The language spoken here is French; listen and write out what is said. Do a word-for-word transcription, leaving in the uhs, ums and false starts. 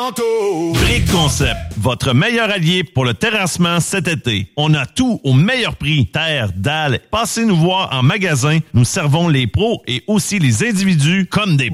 Brick Concept, votre meilleur allié pour le terrassement cet été. On a tout au meilleur prix. Terre, dalles. Passez nous voir en magasin. Nous servons les pros et aussi les individus comme des